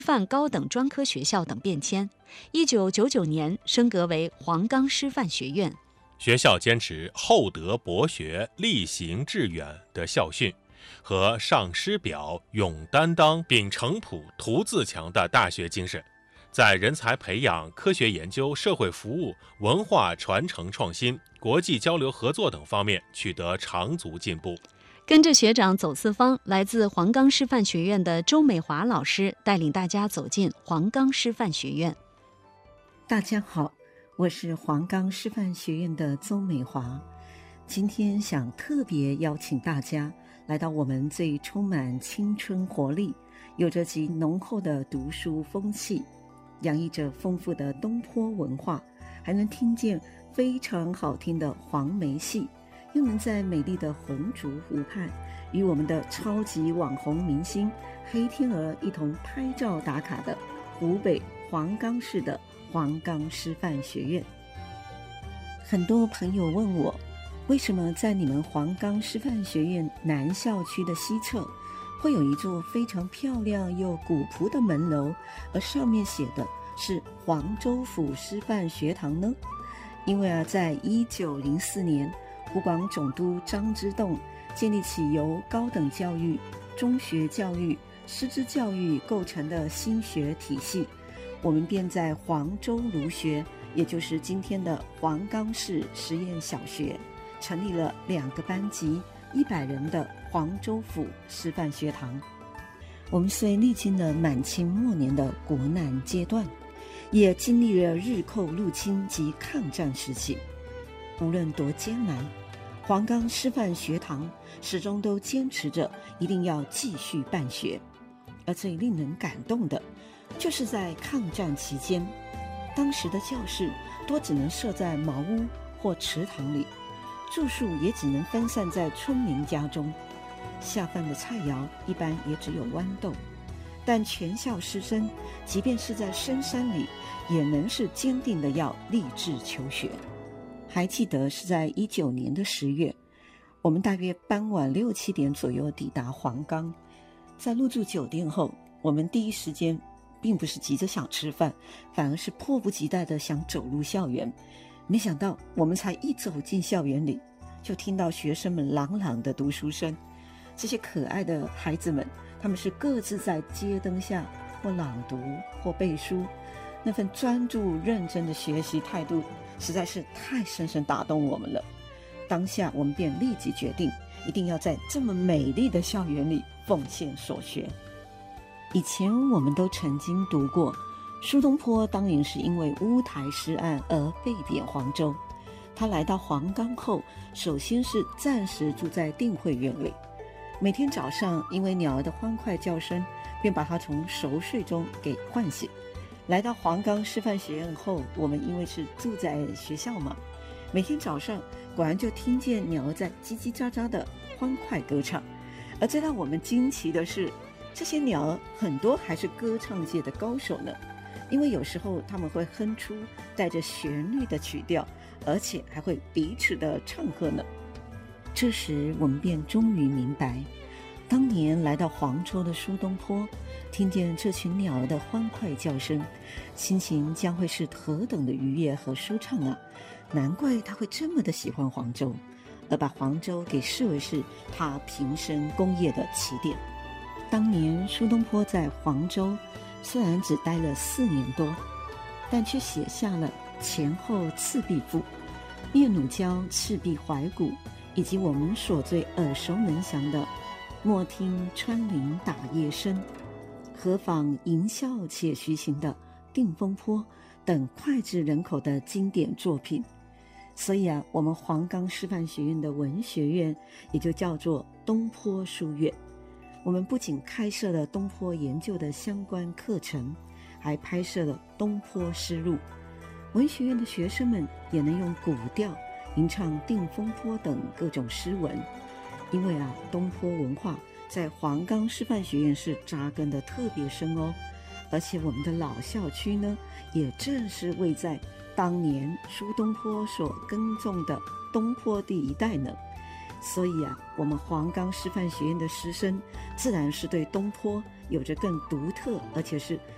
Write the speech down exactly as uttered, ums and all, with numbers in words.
范高等专科学校等变迁，一九九九年升格为黄冈师范学院。 学校坚持厚德博学、厉行致远的校训和上师表、勇担当、秉诚朴、图自强的大学精神，在人才培养、科学研究、社会服务、文化传承创新、国际交流合作等方面取得长足进步。 跟着学长走四方，来自黄冈师范学院的周美华老师带领大家走进黄冈师范学院。 大家好，我是黄冈师范学院的周美华，今天想特别邀请大家来到我们最充满青春活力、有着极浓厚的读书风气，洋溢着丰富的东坡文化，还能听见非常好听的黄梅戏，又能在美丽的红竹湖畔与我们的超级网红明星黑天鹅一同拍照打卡的湖北黄冈市的黄冈师范学院。很多朋友问我，为什么在你们黄冈师范学院南校区的西侧会有一座非常漂亮又古朴的门楼，而上面写的是黄州府师范学堂呢？因为啊，在一九零四年湖广总督张之洞建立起由高等教育、中学教育、师资教育构成的新学体系，我们便在黄州儒学，也就是今天的黄冈市实验小学，成立了两个班级一百人的黄州府师范学堂。我们虽历经了满清末年的国难阶段，也经历了日寇入侵及抗战时期，无论多艰难，黄冈师范学堂始终都坚持着一定要继续办学。而最令人感动的，就是在抗战期间，当时的教室多只能设在茅屋或池塘里，住宿也只能分散在村民家中，下饭的菜肴一般也只有豌豆，但全校师生即便是在深山里，也能是坚定的要立志求学。还记得是在一九年的十月，我们大约傍晚六七点左右抵达黄冈，在入住酒店后，我们第一时间并不是急着想吃饭，反而是迫不及待地想走入校园。没想到我们才一走进校园里，就听到学生们朗朗的读书声。这些可爱的孩子们，他们是各自在街灯下或朗读或背书，那份专注认真的学习态度实在是太深深打动我们了。当下我们便立即决定，一定要在这么美丽的校园里奉献所学。以前我们都曾经读过，苏东坡当年是因为乌台诗案而被贬黄州。他来到黄冈后，首先是暂时住在定慧院里，每天早上因为鸟儿的欢快叫声，便把他从熟睡中给唤醒。来到黄冈师范学院后，我们因为是住在学校嘛，每天早上果然就听见鸟儿在叽叽喳喳的欢快歌唱。而最让我们惊奇的是，这些鸟儿很多还是歌唱界的高手呢，因为有时候他们会哼出带着旋律的曲调，而且还会彼此的唱和呢。这时我们便终于明白，当年来到黄州的苏东坡听见这群鸟儿的欢快叫声，心情将会是何等的愉悦和舒畅啊！难怪他会这么的喜欢黄州，而把黄州给视为是他平生功业的起点。当年苏东坡在黄州虽然只待了四年多，但却写下了《前后赤壁赋》《聂鲁交赤壁怀古》，以及我们所最耳熟能详的“莫听穿林打叶声，何妨吟啸且徐行”的《定风波》等脍炙人口的经典作品。所以啊，我们黄冈师范学院的文学院也就叫做东坡书院。我们不仅开设了东坡研究的相关课程，还拍摄了东坡诗录。文学院的学生们也能用古调吟唱《定风波》等各种诗文。因为啊，东坡文化在黄冈师范学院是扎根的特别深哦，而且我们的老校区呢，也正是位在当年苏东坡所耕种的东坡地一带呢。所以啊，我们黄冈师范学院的师生自然是对东坡有着更独特而且是